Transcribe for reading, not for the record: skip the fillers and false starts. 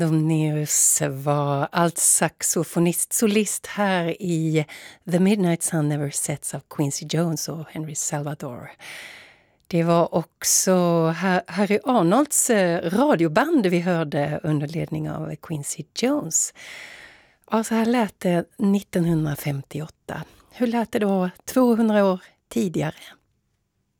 News var altsaxofonist, solist här i The Midnight Sun Never Sets av Quincy Jones och Henry Salvador. Det var också Harry Arnolds radioband vi hörde under ledning av Quincy Jones. Ja, så här lät det 1958. Hur lät det då 200 år tidigare?